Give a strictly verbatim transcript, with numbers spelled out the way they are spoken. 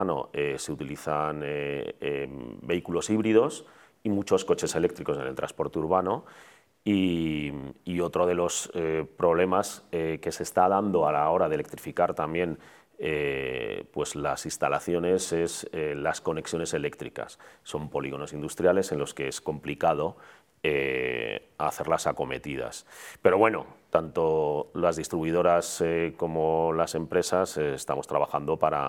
no, eh, se utilizan eh, eh, vehículos híbridos y muchos coches eléctricos en el transporte urbano. Y, y otro de los eh, problemas eh, que se está dando a la hora de electrificar también eh, pues las instalaciones es eh, las conexiones eléctricas. Son polígonos industriales en los que es complicado eh, hacerlas acometidas. Pero bueno, tanto las distribuidoras eh, como las empresas eh, estamos trabajando para